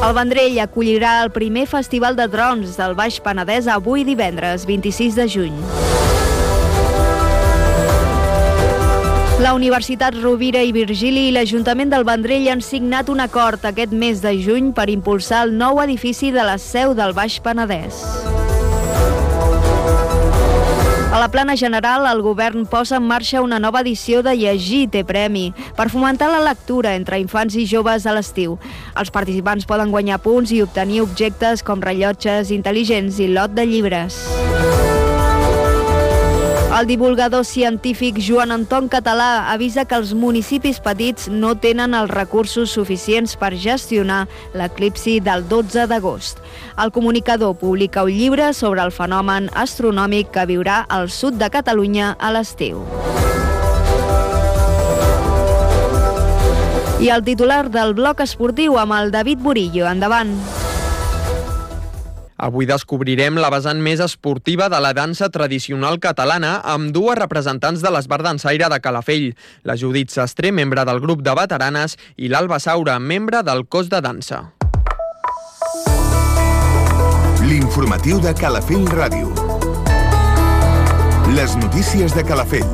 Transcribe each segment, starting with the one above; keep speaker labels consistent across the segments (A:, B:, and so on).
A: El Vendrell acollirà el primer festival de drons del Baix Penedès avui divendres, 26 de juny. La Universitat Rovira i Virgili i l'Ajuntament del Vendrell han signat un acord aquest mes de juny per impulsar el nou edifici de la seu del Baix Penedès. A la plana general, el govern posa en marxa una nova edició de Llegir té premi per fomentar la lectura entre infants i joves a l'estiu. Els participants poden guanyar punts i obtenir objectes com rellotges intel·ligents i lot de llibres. El divulgador científic Joan Anton Català avisa que els municipis petits no tenen els recursos suficients per gestionar l'eclipsi del 12 d'agost. El comunicador publica un llibre sobre el fenomen astronòmic que viurà al sud de Catalunya a l'estiu. I el titular del bloc esportiu amb el David Burillo. Endavant.
B: Avui descobrirem la vessant més esportiva de la dansa tradicional catalana amb dues representants de l'Esbar Dansaire de Calafell, la Judit Sastre, membre del grup de veteranes, i l'Alba Saura, membre del cos de dansa.
C: L'informatiu de Calafell Ràdio. Les notícies de Calafell.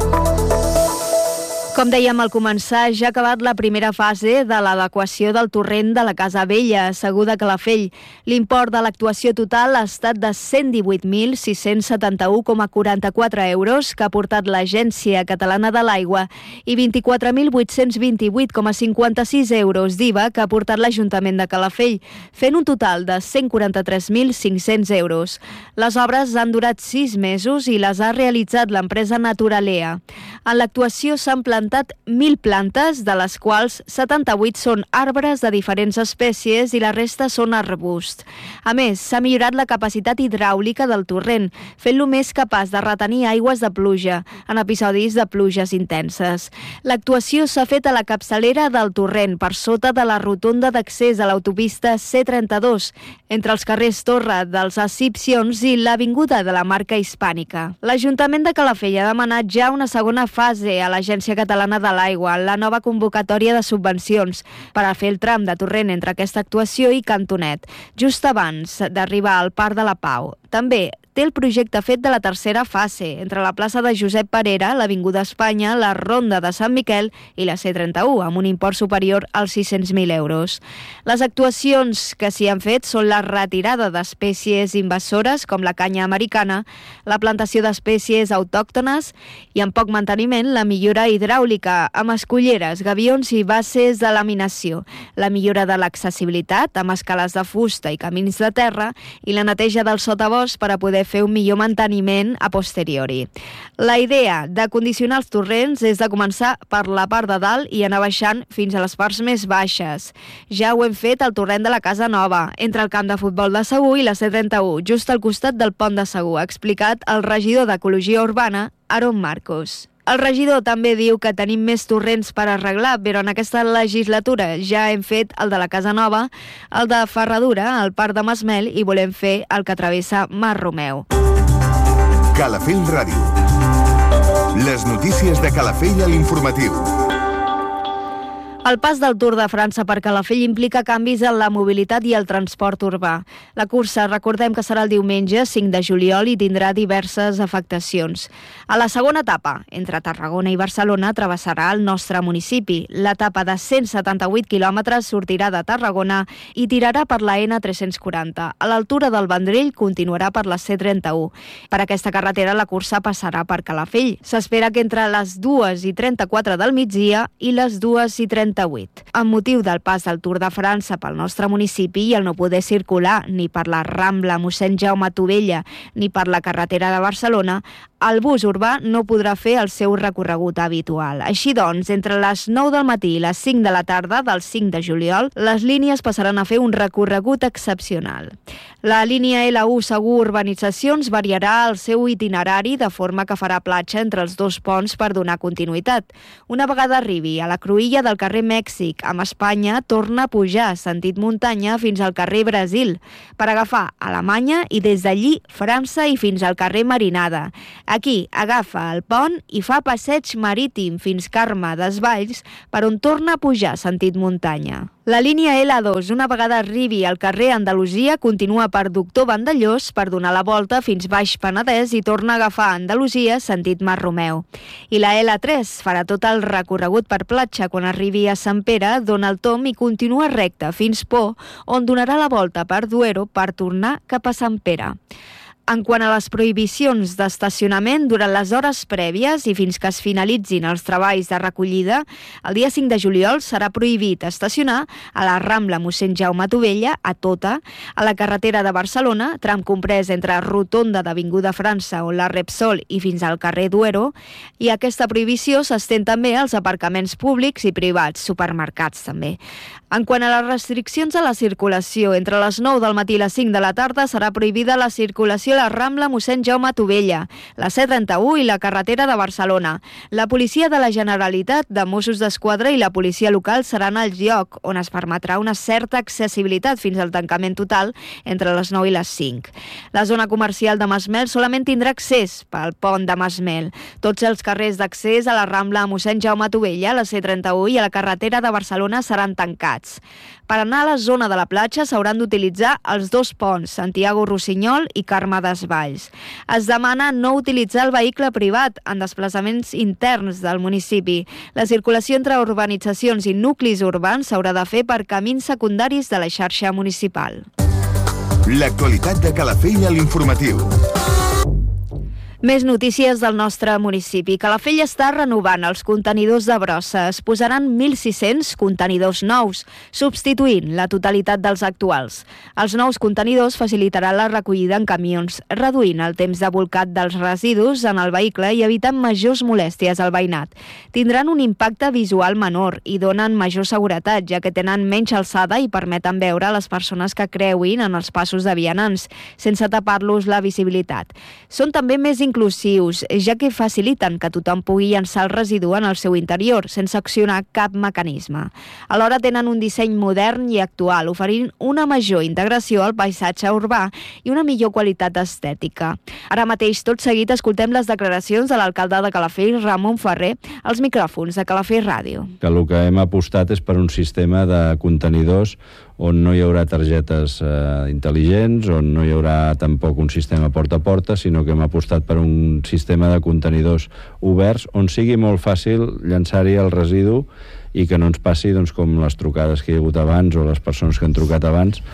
A: Com dèiem al començar, ja ha acabat la primera fase de l'adequació del torrent de la Casa Vella, asseguda a Calafell. L'import de l'actuació total ha estat de 118.671,44 euros que ha portat l'Agència Catalana de l'Aigua i 24.828,56 euros d'IVA que ha portat l'Ajuntament de Calafell, fent un total de 143.500 euros. Les obres han durat 6 mesos i les ha realitzat l'empresa Naturalea. En l'actuació s'han plantat 1.000 plantes, de les quals 78 són arbres de diferents espècies i la resta són arbusts. A més, s'ha millorat la capacitat hidràulica del torrent, fent-lo més capaç de retenir aigües de pluja en episodis de pluges intenses. L'actuació s'ha fet a la capçalera del torrent, per sota de la rotonda d'accés a l'autopista C32, entre els carrers Torre dels Ascipcions i l'Avinguda de la Marca Hispànica. L'Ajuntament de Calafell ha demanat ja una segona fase a l'Agència Catalana de l'Aigua, la nova convocatòria de subvencions, per a fer el tram de torrent entre aquesta actuació i Cantonet, just abans d'arribar al Parc de la Pau. També té el projecte fet de la tercera fase, entre la plaça de Josep Parera, l'Avinguda Espanya, la Ronda de Sant Miquel i la C31, amb un import superior als 600.000 euros. Les actuacions que s'hi han fet són la retirada d'espècies invasores, com la canya americana, la plantació d'espècies autòctones i, amb poc manteniment, la millora hidràulica, amb esculleres, gavions i bases de laminació, la millora de l'accessibilitat, amb escales de fusta i camins de terra, i la neteja del sotabosc per a poder fer un millor manteniment a posteriori. La idea de condicionar els torrents és de començar per la part de dalt i anar baixant fins a les parts més baixes. Ja ho hem fet al torrent de la Casa Nova, entre el camp de futbol de Segur i la C31, just al costat del pont de Segur, ha explicat el regidor d'Ecologia Urbana, Aaron Marcos. El regidor també diu que tenim més torrents per arreglar, però en aquesta legislatura ja hem fet el de la Casa Nova, el de Ferradura, el Parc de Masmel i volem fer el que travessa Mar Romeu.
C: Calafell Ràdio. Les notícies de Calafell a l'informatiu.
A: El pas del Tour de França per Calafell implica canvis en la mobilitat i el transport urbà. La cursa, recordem que serà el diumenge 5 de juliol i tindrà diverses afectacions. A la segona etapa, entre Tarragona i Barcelona, travessarà el nostre municipi. L'etapa de 178 quilòmetres sortirà de Tarragona i tirarà per la N340. A l'altura del Vendrell continuarà per la C31. Per aquesta carretera la cursa passarà per Calafell. S'espera que entre les 2:34 del migdia i les 2:30 amb motiu del pas del Tour de França pel nostre municipi i el no poder circular ni per la Rambla Mossèn Jaume Tovella ni per la carretera de Barcelona, el bus urbà no podrà fer el seu recorregut habitual. Així doncs, entre les 9 del matí i les 5 de la tarda del 5 de juliol, les línies passaran a fer un recorregut excepcional. La línia L1 Segur Urbanitzacions variarà el seu itinerari de forma que farà platja entre els dos ponts per donar continuïtat. Una vegada arribi a la cruïlla del carrer Mèxic amb Espanya, torna a pujar sentit muntanya fins al carrer Brasil per agafar Alemanya i des d'allí França i fins al carrer Marinada. Aquí agafa el pont i fa passeig marítim fins Carme Desvalls, per on torna a pujar sentit muntanya. La línia L2, una vegada arribi al carrer Andalusia, continua per Doctor Vandellós per donar la volta fins Baix Penedès i torna a agafar Andalusia sentit Mar Romeu. I la L3 farà tot el recorregut per Platja quan arribi a Sant Pere, dona el tom i continua recte fins Por, on donarà la volta per Duero per tornar cap a Sant Pere. En quant a les prohibicions d'estacionament durant les hores prèvies i fins que es finalitzin els treballs de recollida, el dia 5 de juliol serà prohibit estacionar a la Rambla Mossèn Jaume Tovella, a Tota, a la carretera de Barcelona, tram comprès entre Rotonda d'Avinguda França o la Repsol i fins al carrer Duero, i aquesta prohibició s'estén també als aparcaments públics i privats, supermercats també. En quant a les restriccions a la circulació, entre les 9 del matí i les 5 de la tarda serà prohibida la circulació a la Rambla Mossèn Jaume Tovella, la C31 i la carretera de Barcelona. La policia de la Generalitat, de Mossos d'Esquadra i la policia local seran al lloc, on es permetrà una certa accessibilitat fins al tancament total entre les 9 i les 5. La zona comercial de Masmel solament tindrà accés pel pont de Masmel. Tots els carrers d'accés a la Rambla Mossèn Jaume Tovella, la C31 i a la carretera de Barcelona seran tancats. Per anar a la zona de la platja s'hauran d'utilitzar els dos ponts, Santiago Rossinyol i Carme Desvalls. Es demana no utilitzar el vehicle privat en desplaçaments interns del municipi. La circulació entre urbanitzacions i nuclis urbans s'haurà de fer per camins secundaris de la xarxa municipal.
C: L'actualitat de Calafell a l'informatiu.
A: Més notícies del nostre municipi. Calafell està renovant els contenidors de brossa. Es posaran 1.600 contenidors nous, substituint la totalitat dels actuals. Els nous contenidors facilitaran la recollida en camions, reduint el temps de bolcat dels residus en el vehicle i evitant majors molèsties al veïnat. Tindran un impacte visual menor i donen major seguretat, ja que tenen menys alçada i permeten veure les persones que creuin en els passos de vianants, sense tapar-los la visibilitat. Són també més inclusius, ja que faciliten que tothom pugui llançar el residu en el seu interior, sense accionar cap mecanisme. Alhora tenen un disseny modern i actual, oferint una major integració al paisatge urbà i una millor qualitat estètica. Ara mateix, tot seguit, escoltem les declaracions de l'alcalde de Calafell, Ramon Ferrer, als micròfons de Calafell Ràdio.
D: Que el que hem apostat és per un sistema de contenidors on no hi haurà targetes intel·ligents, on no hi haurà tampoc un sistema porta a porta, sinó que hem apostat per un sistema de contenidors oberts on sigui molt fàcil llançar-hi el residu i que no ens passi com les trucades que hi ha hagut abans o les persones que han trucat abans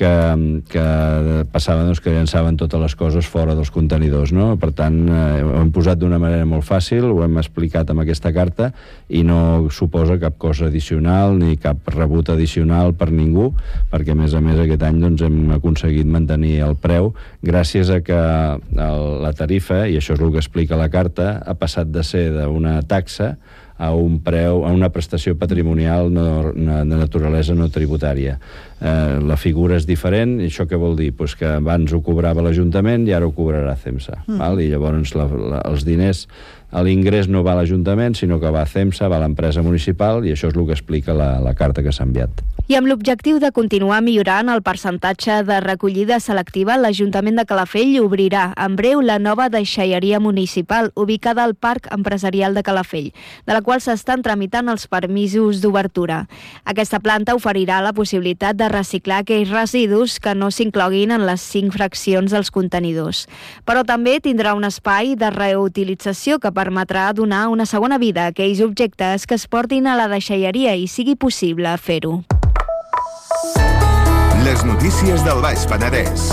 D: que passaven que llançaven totes les coses fora dels contenidors, no? Per tant, ho hem posat d'una manera molt fàcil, ho hem explicat amb aquesta carta i no suposa cap cosa addicional ni cap rebut addicional per ningú, perquè a més aquest any hem aconseguit mantenir el preu gràcies a que la tarifa, i això és el que explica la carta, ha passat de ser d'una taxa a un preu, a una prestació patrimonial de naturalesa no tributària. La figura és diferent, i això què vol dir? Pues que abans ho cobrava l'Ajuntament i ara ho cobrarà CEMSA. I llavors els diners, l'ingrés no va a l'Ajuntament, sinó que va a CEMSA, va a l'empresa municipal, i això és el que explica la carta que s'ha enviat.
A: I amb l'objectiu de continuar millorant el percentatge de recollida selectiva, l'Ajuntament de Calafell obrirà en breu la nova deixalleria municipal ubicada al Parc Empresarial de Calafell, de la qual s'estan tramitant els permisos d'obertura. Aquesta planta oferirà la possibilitat de reciclar aquells residus que no s'incloguin en les 5 fraccions dels contenidors. Però també tindrà un espai de reutilització que permetrà donar una segona vida a aquells objectes que es portin a la deixalleria i sigui possible fer-ho.
C: Les notícies del Baix Penedès.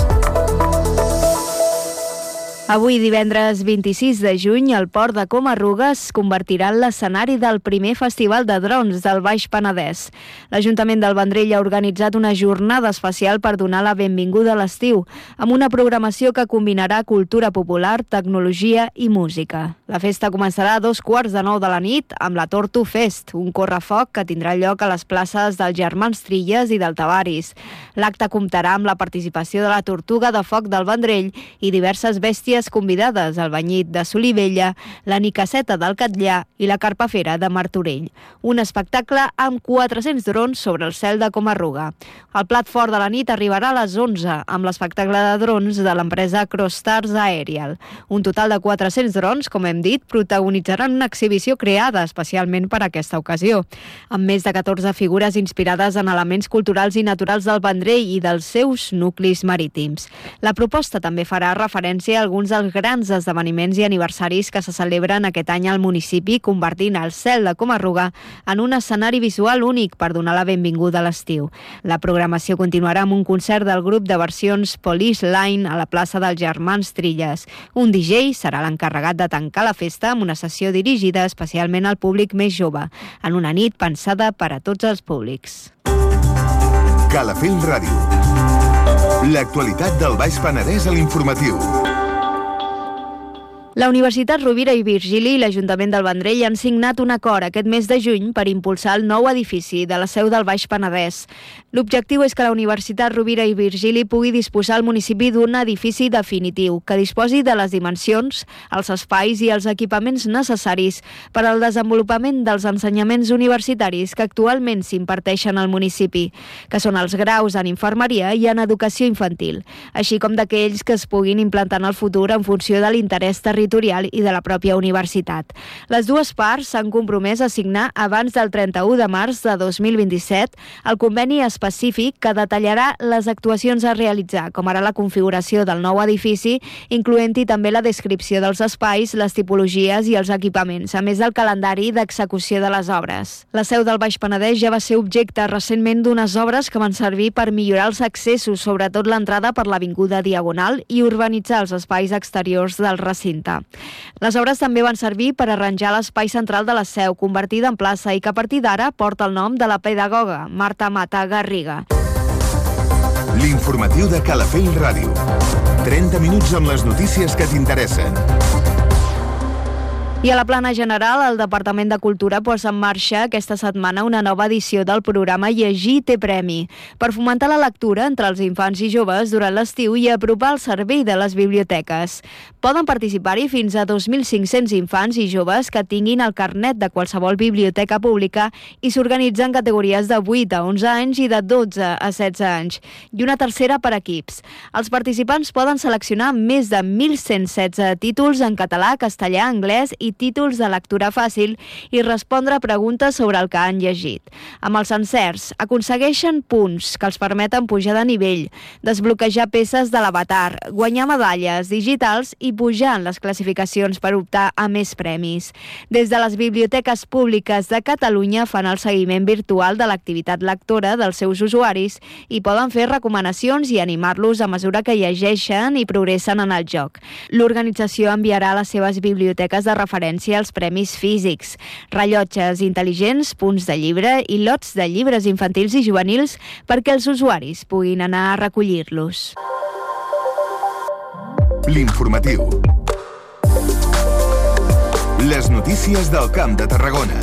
A: Avui, divendres 26 de juny, el Port de Coma-ruga es convertirà en l'escenari del primer festival de drons del Baix Penedès. L'Ajuntament del Vendrell ha organitzat una jornada especial per donar la benvinguda a l'estiu, amb una programació que combinarà cultura popular, tecnologia i música. La festa començarà a 8:45 de la nit amb la Tortu Fest, un correfoc que tindrà lloc a les places dels Germans Trilles i del Tavaris. L'acte comptarà amb la participació de la Tortuga de Foc del Vendrell i diverses bèsties poesies convidades, el Banyit de Solivella, la Nicasseta del Catllà i la Carpafera de Martorell. Un espectacle amb 400 drons sobre el cel de Comarruga. El plat fort de la nit arribarà a les 11 amb l'espectacle de drons de l'empresa Crossstars Aerial. Un total de 400 drons, com hem dit, protagonitzaran una exhibició creada especialment per a aquesta ocasió, amb més de 14 figures inspirades en elements culturals i naturals del Vendrell i dels seus nuclis marítims. La proposta també farà referència a alguns dels grans esdeveniments i aniversaris que se celebren aquest any al municipi, convertint el cel de Comarruga en un escenari visual únic per donar la benvinguda a l'estiu. La programació continuarà amb un concert del grup de versions Police Line a la plaça dels Germans Trilles. Un DJ serà l'encarregat de tancar la festa amb una sessió dirigida especialment al públic més jove, en una nit pensada per a tots els públics.
C: Calafell Ràdio. L'actualitat del Baix Penedès a l'informatiu.
A: La Universitat Rovira i Virgili i l'Ajuntament del Vendrell han signat un acord aquest mes de juny per impulsar el nou edifici de la seu del Baix Penedès. L'objectiu és que la Universitat Rovira i Virgili pugui disposar al municipi d'un edifici definitiu que disposi de les dimensions, els espais i els equipaments necessaris per al desenvolupament dels ensenyaments universitaris que actualment s'imparteixen al municipi, que són els graus en infermeria i en educació infantil, així com d'aquells que es puguin implantar en el futur en funció de l'interès territorial i de la pròpia universitat. Les dues parts s'han compromès a signar abans del 31 de març de 2027 el conveni específic que detallarà les actuacions a realitzar, com ara la configuració del nou edifici, incloent-hi també la descripció dels espais, les tipologies i els equipaments, a més del calendari d'execució de les obres. La seu del Baix Penedès ja va ser objecte recentment d'unes obres que van servir per millorar els accessos, sobretot l'entrada per l'Avinguda Diagonal, i urbanitzar els espais exteriors del recinte. Les obres també van servir per arranjar l'espai central de la seu, convertida en plaça i que a partir d'ara porta el nom de la pedagoga Marta Mata Garriga.
C: L'informatiu de Calafell Ràdio. 30 minuts amb les notícies que t'interessen.
A: I a la plana general, el Departament de Cultura posa en marxa aquesta setmana una nova edició del programa Llegir té premi, per fomentar la lectura entre els infants i joves durant l'estiu i apropar el servei de les biblioteques. Poden participar-hi fins a 2.500 infants i joves que tinguin el carnet de qualsevol biblioteca pública i s'organitzen categories de 8 a 11 anys i de 12 a 16 anys, i una tercera per equips. Els participants poden seleccionar més de 1.116 títols en català, castellà, anglès i títols de lectura fàcil i respondre a preguntes sobre el que han llegit. Amb els encerts aconsegueixen punts que els permeten pujar de nivell, desbloquejar peces de l'avatar, guanyar medalles digitals i pujar en les classificacions per optar a més premis. Des de les biblioteques públiques de Catalunya fan el seguiment virtual de l'activitat lectora dels seus usuaris i poden fer recomanacions i animar-los a mesura que llegeixen i progressen en el joc. L'organització enviarà a les seves biblioteques de referència als premis físics, rellotges intel·ligents, punts de llibre i lots de llibres infantils i juvenils perquè els usuaris puguin anar a recollir-los.
C: L'informatiu. Les notícies del Camp de Tarragona.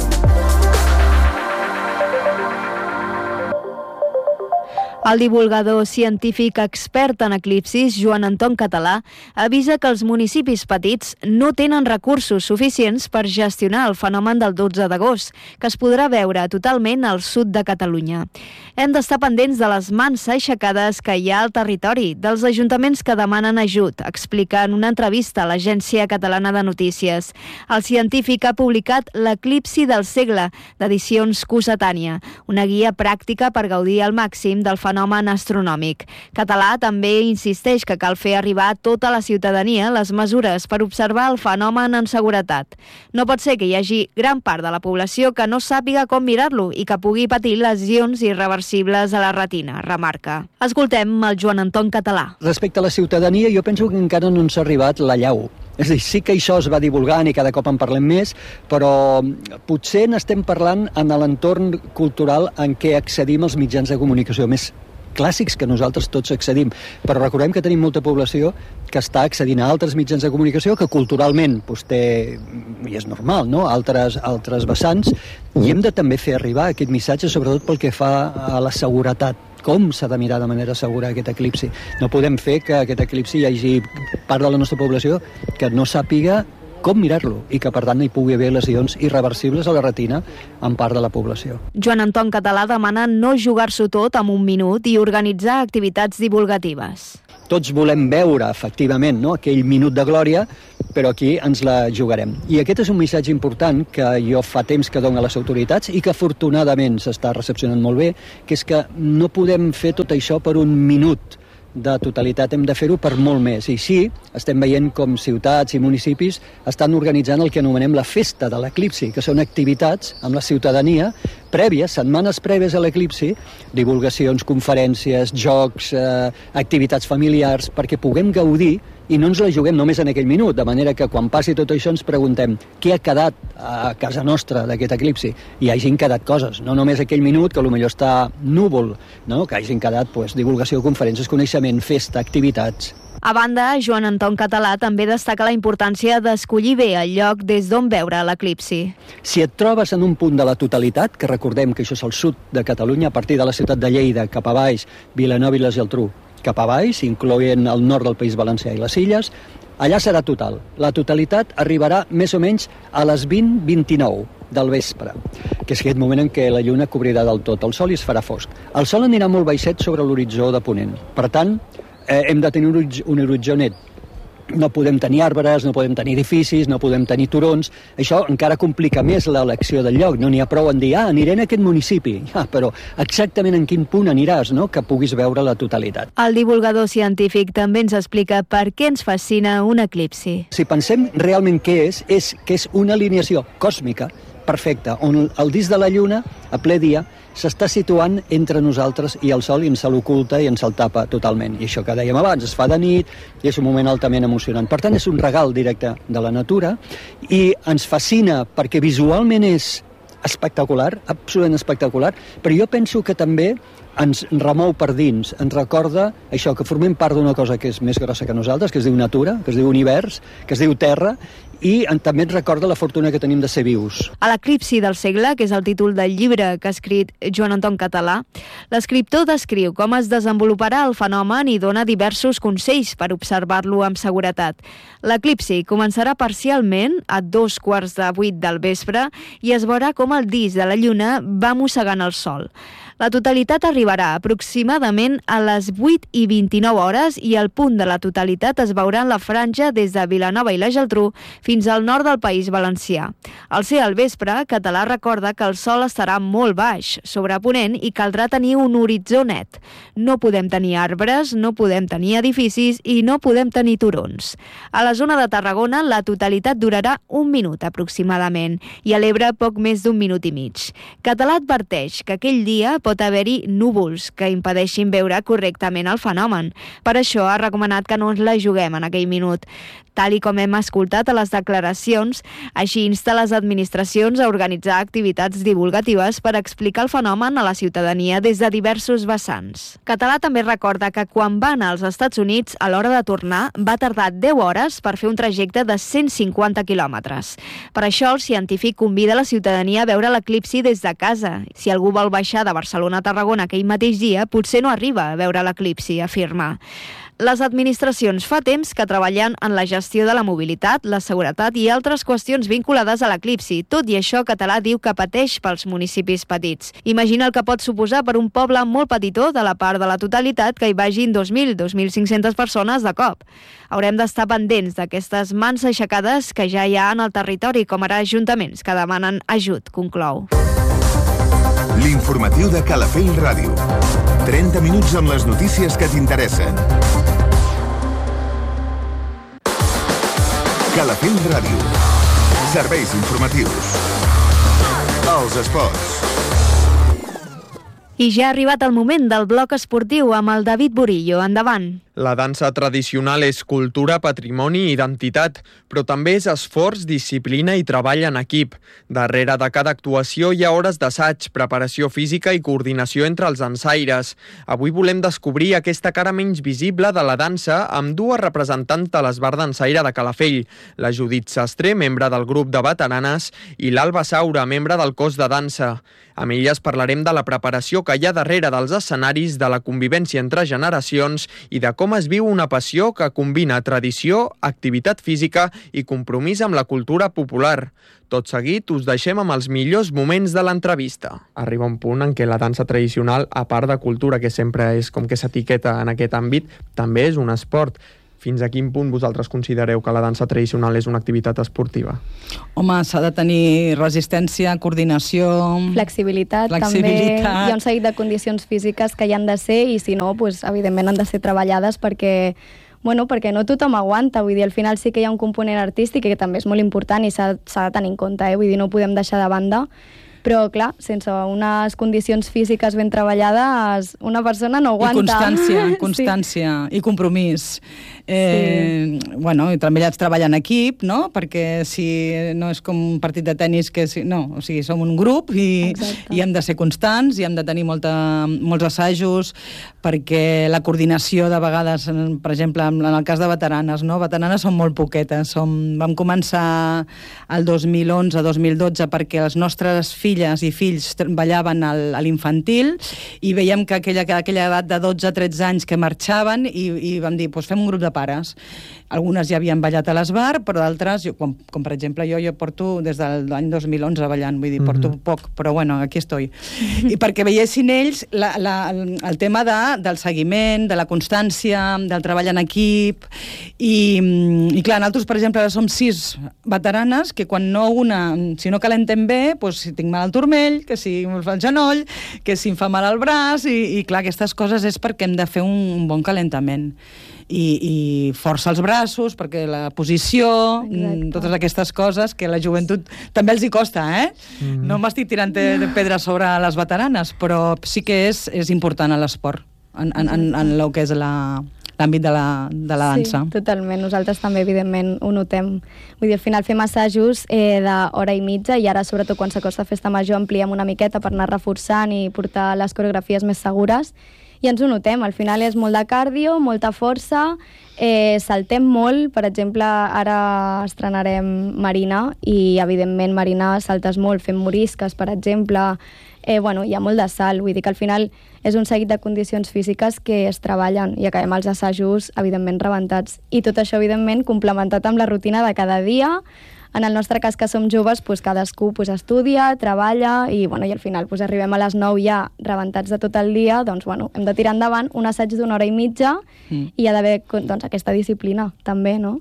A: El divulgador científic expert en eclipsis, Joan Anton Català, avisa que els municipis petits no tenen recursos suficients per gestionar el fenomen del 12 d'agost, que es podrà veure totalment al sud de Catalunya. Hem d'estar pendents de les mans aixecades que hi ha al territori, dels ajuntaments que demanen ajut, explica en una entrevista a l'Agència Catalana de Notícies. El científic ha publicat L'eclipsi del segle, d'edicions Cossetània, una guia pràctica per gaudir al màxim del fenomen astronòmic. Català també insisteix que cal fer arribar a tota la ciutadania les mesures per observar el fenomen en seguretat. No pot ser que hi hagi gran part de la població que no sàpiga com mirar-lo i que pugui patir lesions irreversibles a la retina, remarca. Escoltem el Joan Anton Català.
E: Respecte a la ciutadania, jo penso que encara no ens ha arribat la llau. És a dir, sí que això es va divulgant i cada cop en parlem més, però potser n'estem parlant en l'entorn cultural en què accedim als mitjans de comunicació més clàssics que nosaltres tots accedim. Però recordem que tenim molta població que està accedint a altres mitjans de comunicació que culturalment té, i és normal, no? altres vessants, i hem de també fer arribar aquest missatge, sobretot pel que fa a la seguretat. com s'ha de mirar de manera segura aquest eclipsi. No podem fer que aquest eclipsi hi hagi part de la nostra població que no sàpiga com mirar-lo i que, per tant, hi pugui haver lesions irreversibles a la retina en part de la població.
A: Joan Anton Català demana no jugar-s'ho tot en un minut i organitzar activitats divulgatives.
E: Tots volem veure, efectivament, no, aquell minut de glòria, però aquí ens la jugarem. I aquest és un missatge important que jo fa temps que dono a les autoritats i que afortunadament s'està recepcionant molt bé, que és que no podem fer tot això per un minut de totalitat, hem de fer-ho per molt més. I sí, estem veient com ciutats i municipis estan organitzant el que anomenem la festa de l'eclipsi, que són activitats amb la ciutadania prèvies, setmanes prèvies a l'eclipsi, divulgacions, conferències, jocs, activitats familiars, perquè puguem gaudir i no ens la juguem només en aquell minut, de manera que quan passi tot això ens preguntem què ha quedat a casa nostra d'aquest eclipsi, i hagin quedat coses, no només aquell minut que potser està núvol, no? Que hagin quedat divulgació, conferències, coneixement, festa, activitats.
A: A banda, Joan Anton Català també destaca la importància d'escollir bé el lloc des d'on veure l'eclipsi.
E: Si et trobes en un punt de la totalitat, que recordem que això és el sud de Catalunya, a partir de la ciutat de Lleida, cap a baix, Vilanova i la Geltrú, cap a baix, incloent el nord del País Valencià i les Illes, allà serà total. La totalitat arribarà més o menys a les 20:29 del vespre, que és aquest moment en què la lluna cobrirà del tot el sol i es farà fosc. El sol anirà molt baixet sobre l'horitzó de ponent. Per tant, hem de tenir un horitzó net. No podem tenir arbres, no podem tenir edificis, no podem tenir turons. Això encara complica més l'elecció del lloc. No n'hi ha prou en dir, aniré en aquest municipi. Ja, però exactament en quin punt aniràs, no?, que puguis veure la totalitat.
A: El divulgador científic també ens explica per què ens fascina un eclipsi.
E: Si pensem realment què és que és una alineació còsmica perfecta, on el disc de la lluna, a ple dia, s'està situant entre nosaltres i el sol i ens l'oculta i ens el tapa totalment. I això que dèiem abans, es fa de nit i és un moment altament emocionant. Per tant, és un regal directe de la natura i ens fascina perquè visualment és espectacular, absolutament espectacular, però jo penso que també ens remou per dins, ens recorda això, que formem part d'una cosa que és més grossa que nosaltres, que es diu natura, que es diu univers, que es diu terra, i també ens recorda la fortuna que tenim de ser vius.
A: A l'eclipsi del segle, que és el títol del llibre que ha escrit Joan Anton Català, l'escriptor descriu com es desenvoluparà el fenomen i dona diversos consells per observar-lo amb seguretat. L'eclipsi començarà parcialment a 7:15 del vespre i es veurà com el disc de la lluna va mossegant el sol. La totalitat arribarà aproximadament a les 8:29 i el punt de la totalitat es veurà en la franja des de Vilanova i la Geltrú fins al nord del País Valencià. Al ser al vespre, Català recorda que el sol estarà molt baix, sobre ponent, i caldrà tenir un horitzó net. No podem tenir arbres, no podem tenir edificis i no podem tenir turons. A la zona de Tarragona, la totalitat durarà 1 minut aproximadament i a l'Ebre poc més d'1 minut i mig. Català adverteix que aquell dia pot haver-hi núvols que impedeixin veure correctament el fenomen. Per això ha recomanat que no ens la juguem en aquell minut. Tal i com hem escoltat a les declaracions, així insta les administracions a organitzar activitats divulgatives per explicar el fenomen a la ciutadania des de diversos vessants. Català també recorda que quan va anar als Estats Units, a l'hora de tornar, va tardar 10 hores per fer un trajecte de 150 quilòmetres. Per això, el científic convida la ciutadania a veure l'eclipsi des de casa. Si algú vol baixar de Barcelona a Tarragona aquell mateix dia, potser no arriba a veure l'eclipsi, afirma. Les administracions fa temps que treballen en la gestió de la mobilitat, la seguretat i altres qüestions vinculades a l'eclipsi. Tot i això, Català diu que pateix pels municipis petits. Imagina el que pot suposar per un poble molt petitó de la part de la totalitat que hi vagin 2.000-2.500 persones de cop. Haurem d'estar pendents d'aquestes mans aixecades que ja hi ha en el territori, com ara ajuntaments que demanen ajut, conclou.
C: L'informatiu de Calafell Ràdio. 30 minuts amb les notícies que t'interessen. Calafell Ràdio. Serveis informatius. Els esports.
A: I ja ha arribat el moment del bloc esportiu amb el David Burillo. Endavant.
B: La dansa tradicional és cultura, patrimoni i identitat, però també és esforç, disciplina i treball en equip. Darrere de cada actuació hi ha hores d'assaig, preparació física i coordinació entre els dansaires. Avui volem descobrir aquesta cara menys visible de la dansa amb dues representants de l'Esbart Dansaire de Calafell, la Judit Sastre, membre del grup de veteranes, i l'Alba Saura, membre del cos de dansa. Amb elles parlarem de la preparació que hi ha darrere dels escenaris, de la convivència entre generacions i de com es viu una passió que combina tradició, activitat física i compromís amb la cultura popular. Tot seguit us deixem amb els millors moments de l'entrevista. Arriba un punt en què la dansa tradicional, a part de cultura, que sempre és com que s'etiqueta en aquest àmbit, també és un esport. Fins a quin punt vosaltres considereu que la dansa tradicional és una activitat esportiva?
F: Home, s'ha de tenir resistència, coordinació...
A: Flexibilitat. També. Hi ha un seguit de condicions físiques que hi han de ser i, si no, pues, evidentment han de ser treballades perquè no tothom aguanta. Vull dir, al final sí que hi ha un component artístic que també és molt important i s'ha de tenir en compte. Vull dir, no ho podem deixar de banda. Però, clar, sense unes condicions físiques ben treballades, una persona no aguanta.
F: I constància, sí. I compromís. Sí. I també has de treballar en equip, no? Perquè si no és com un partit de tennis som un grup i hem de ser constants i hem de tenir molts assajos, perquè la coordinació de vegades, per exemple, en el cas de veteranes, no? Veteranes són molt poquetes. Vam començar el 2011-2012 perquè les nostres filles i fills ballaven a l'infantil i veiem que aquella edat de 12-13 anys que marxaven i vam dir, doncs fem un grup de pares. Algunes ja havien ballat a l'Esbart, però d'altres, com per exemple jo porto des de l'any 2011 ballant, vull dir, porto poc, però bueno, aquí estoy. I perquè veiessin ells el tema del seguiment, de la constància, del treball en equip, i clar, nosaltres, per exemple, ara som 6 veteranes que quan si no calentem bé, doncs si tinc mal al turmell, que si em fa el genoll, que si em fa mal al braç, i clar, aquestes coses és perquè hem de fer un bon calentament. I força els braços, perquè la posició, totes aquestes coses que a la joventut també els hi costa, No m'estic tirant de pedres sobre les veteranes, però sí que és important a l'esport, en el que és l'àmbit de la dansa.
A: Sí, totalment. Nosaltres també, evidentment, ho notem. Vull dir, al final fem assajos d'hora i mitja i ara, sobretot quan s'acosta Festa Major, ampliem una miqueta per anar reforçant i portar les coreografies més segures. I ens ho notem, al final és molt de cardio, molta força, saltem molt, per exemple, ara estrenarem Marina i, evidentment, Marina saltes molt, fem morisques, per exemple, hi ha molt de salt, vull dir que al final és un seguit de condicions físiques que es treballen i acabem els assajos, evidentment, rebentats. I tot això, evidentment, complementat amb la rutina de cada dia. En el nostre cas, que som joves, cadascú estudia, treballa i al final arribem a les 9 ja rebentats de tot el dia, doncs hem de tirar endavant un assaig d'una hora i mitja i hi ha d'haver aquesta disciplina també, no?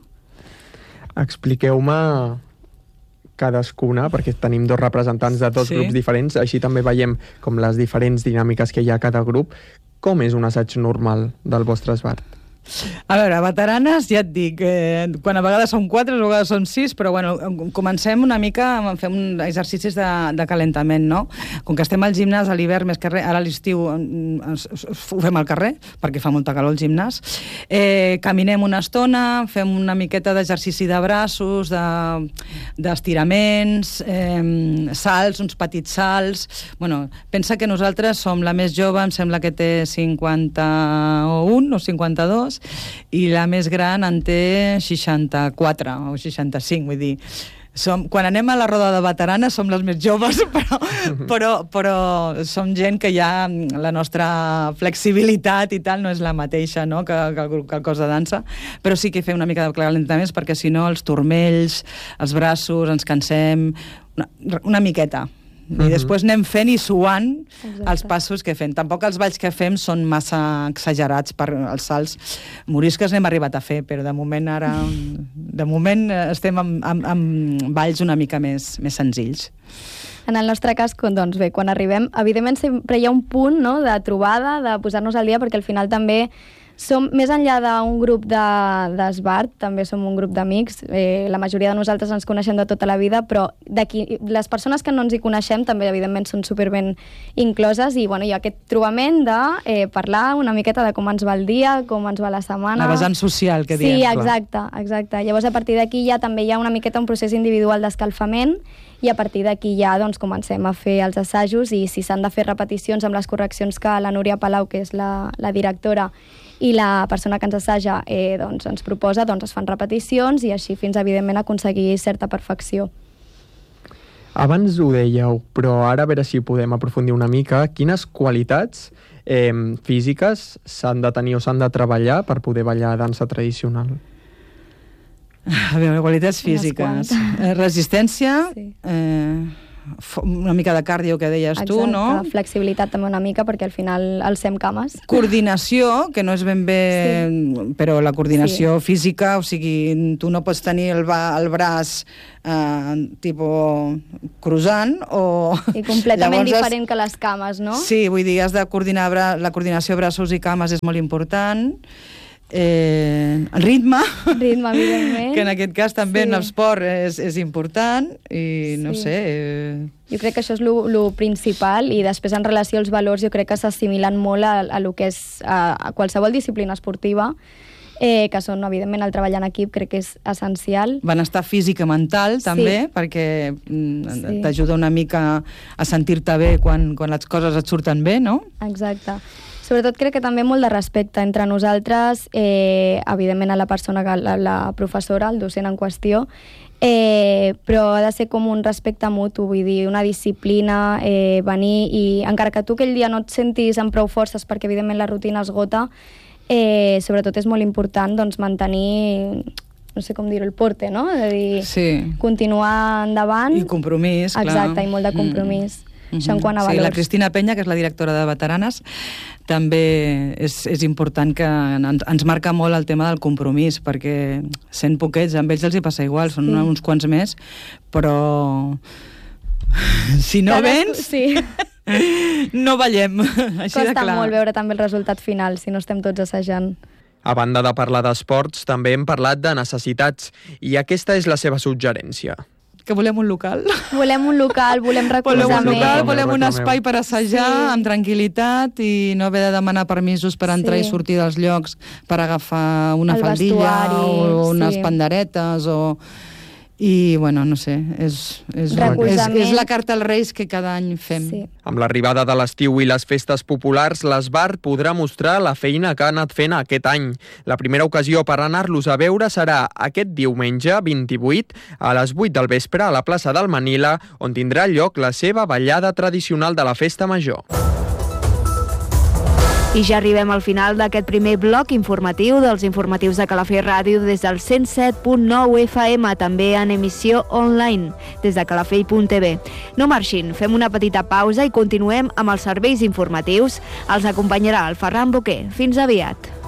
B: Expliqueu-me cadascuna, perquè tenim 2 representants de 2 grups diferents, així també veiem com les diferents dinàmiques que hi ha a cada grup. Com és un assaig normal del vostre Esbart?
F: A veure, veteranes, ja et dic, quan a vegades són 4, a vegades són 6, però comencem una mica, fem exercicis de calentament, no? Com que estem al gimnàs a l'hivern, més que res, ara a l'estiu ho fem al carrer, perquè fa molta calor al gimnàs. Caminem una estona, fem una miqueta d'exercici de braços, d'estiraments, salts, uns petits salts. Pensa que nosaltres som la més jove, em sembla que té 51 o 52, i la més gran en té 64 o 65, vull dir, quan anem a la roda de veteranes som les més joves, però som gent que ja la nostra flexibilitat i tal no és la mateixa, no? que el cos de dansa, però sí que fem una mica de calentaments perquè si no els turmells, els braços, ens cansem una miqueta. I després anem fent i suant els passos que fem. Tampoc els balls que fem són massa exagerats per els salts. Morisques n'hem arribat a fer, però de moment estem amb balls una mica més senzills.
A: En el nostre cas, quan arribem, evidentment sempre hi ha un punt de trobada, de posar-nos al dia, perquè al final també
G: Més enllà d'un grup d'esbart, també som un grup d'amics. La majoria de nosaltres ens coneixem de tota la vida, però les persones que no ens hi coneixem també, evidentment, són superben incloses i hi ha aquest trobament de parlar una miqueta de com ens va el dia, com ens va la setmana.
F: La vessant social, que diem.
G: Sí, exacte. Llavors, a partir d'aquí també hi ha una miqueta un procés individual d'escalfament i a partir d'aquí ja comencem a fer els assajos i si s'han de fer repeticions amb les correccions que la Núria Palau, que és la directora, i la persona que ens assaja ens proposa, es fan repeticions i així fins, evidentment, aconseguir certa perfecció.
B: Abans ho dèieu, però ara a veure si podem aprofundir una mica. Quines qualitats físiques s'han de tenir o s'han de treballar per poder ballar dansa tradicional?
F: A veure, qualitats físiques. Resistència, sí. Una mica de cardio, que deies tu, no?
G: Exacte, flexibilitat també una mica, perquè al final alcem cames.
F: Coordinació, que no és ben bé... Sí. Però la coordinació física, o sigui, tu no pots tenir el braç cruzant o...
G: I completament diferent que les cames, no?
F: Sí, vull dir, has de coordinar la coordinació braços i cames és molt important. El ritme,
G: evidentment,
F: que en aquest cas també en l'esport és important i no sé...
G: Jo crec que això és lo principal i després en relació als valors jo crec que s'assimilen molt a lo que és a qualsevol disciplina esportiva, que són, evidentment, el treball en equip crec que és essencial.
F: Benestar físic i mental, també, perquè t'ajuda una mica a sentir-te bé quan les coses et surten bé, no?
G: Exacte. Sobretot crec que també molt de respecte entre nosaltres, evidentment a la persona, la professora, el docent en qüestió, però ha de ser com un respecte mutu, vull dir, una disciplina, venir i encara que tu aquell dia no et sentis amb prou forces perquè evidentment la rutina esgota, sobretot és molt important mantenir, no sé com dir-ho, el porte, no? És a dir, continuar endavant.
F: I compromís, clar.
G: Exacte, i molt de compromís. Això en quant a valors.
F: La Cristina Penya, que és la directora de Veteranes, també és important que ens marca molt el tema del compromís, perquè sent poquets, amb ells els hi passa igual, són uns quants més, però si no vens, no ballem, així de clar.
G: Costa molt veure també el resultat final, si no estem tots assajant.
B: A banda de parlar d'esports, també hem parlat de necessitats, i aquesta és la seva suggerència.
F: Que volem un local.
G: Volem un local, volem recolzament.
F: Volem un espai per assajar amb tranquil·litat i no haver de demanar permisos per entrar i sortir dels llocs per agafar una faldilla o unes panderetes o... I, bueno, no sé, és la carta als Reis que cada any fem. Sí.
B: Amb l'arribada de l'estiu i les festes populars, l'Esbart podrà mostrar la feina que ha anat fent aquest any. La primera ocasió per anar-los a veure serà aquest diumenge 28 a les 8 del vespre a la plaça del Manila, on tindrà lloc la seva ballada tradicional de la Festa Major.
A: I ja arribem al final d'aquest primer bloc informatiu dels informatius de Calafell Ràdio des del 107.9 FM, també en emissió online, des de calafell.tv. No marxin, fem una petita pausa i continuem amb els serveis informatius. Els acompanyarà el Ferran Boquer. Fins aviat.